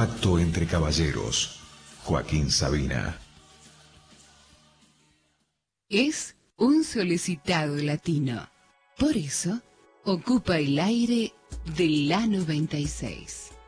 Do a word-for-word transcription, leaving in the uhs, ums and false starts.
Pacto entre caballeros. Joaquín Sabina. Es un solicitado latino. Por eso, ocupa el aire de la noventa y seis.